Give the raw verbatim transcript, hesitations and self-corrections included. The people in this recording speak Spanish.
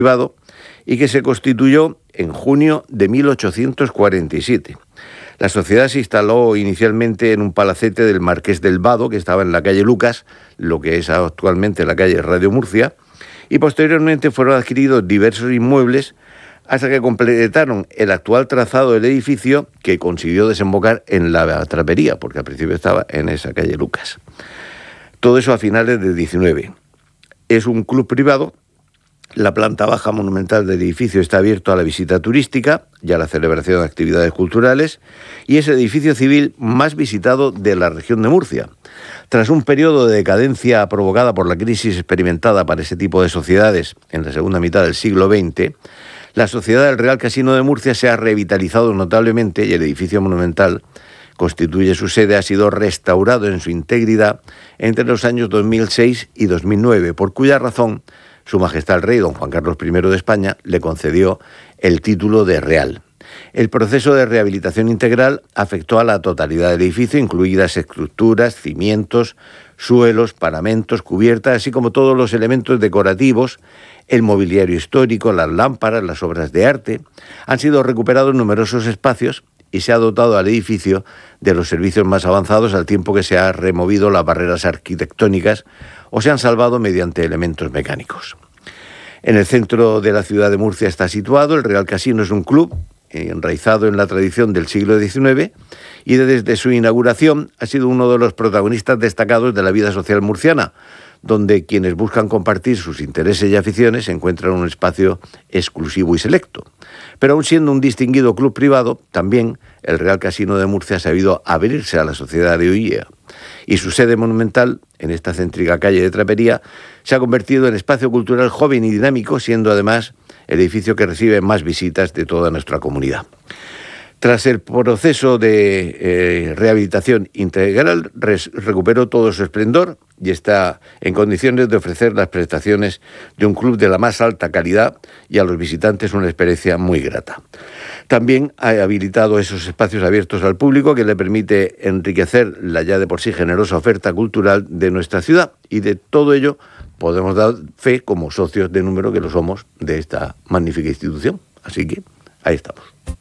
privado y que se constituyó en junio de mil ochocientos cuarenta y siete. La sociedad se instaló inicialmente en un palacete del Marqués del Vado, que estaba en la calle Lucas, lo que es actualmente la calle Radio Murcia, y posteriormente fueron adquiridos diversos inmuebles hasta que completaron el actual trazado del edificio, que consiguió desembocar en la Trapería, porque al principio estaba en esa calle Lucas. Todo eso a finales del diecinueve. Es un club privado. La planta baja monumental del edificio está abierto a la visita turística y a la celebración de actividades culturales, y es el edificio civil más visitado de la región de Murcia. Tras un periodo de decadencia provocada por la crisis experimentada para ese tipo de sociedades en la segunda mitad del siglo veinte, la Sociedad del Real Casino de Murcia se ha revitalizado notablemente y el edificio monumental constituye su sede, ha sido restaurado en su integridad entre los años dos mil seis y dos mil nueve, por cuya razón Su Majestad el Rey, don Juan Carlos primero de España, le concedió el título de Real. El proceso de rehabilitación integral afectó a la totalidad del edificio, incluidas estructuras, cimientos, suelos, paramentos, cubiertas, así como todos los elementos decorativos, el mobiliario histórico, las lámparas, las obras de arte. Han sido recuperados numerosos espacios y se ha dotado al edificio de los servicios más avanzados, al tiempo que se han removido las barreras arquitectónicas o se han salvado mediante elementos mecánicos. En el centro de la ciudad de Murcia está situado el Real Casino. Es un club enraizado en la tradición del siglo diecinueve y desde su inauguración ha sido uno de los protagonistas destacados de la vida social murciana, donde quienes buscan compartir sus intereses y aficiones encuentran un espacio exclusivo y selecto. Pero aun siendo un distinguido club privado, también el Real Casino de Murcia ha sabido abrirse a la sociedad de hoy día, y su sede monumental, en esta céntrica calle de Trapería, se ha convertido en espacio cultural joven y dinámico, siendo además el edificio que recibe más visitas de toda nuestra comunidad. Tras el proceso de eh, rehabilitación integral, res, recuperó todo su esplendor y está en condiciones de ofrecer las prestaciones de un club de la más alta calidad y a los visitantes una experiencia muy grata. También ha habilitado esos espacios abiertos al público que le permite enriquecer la ya de por sí generosa oferta cultural de nuestra ciudad, y de todo ello podemos dar fe como socios de número que lo somos de esta magnífica institución. Así que ahí estamos.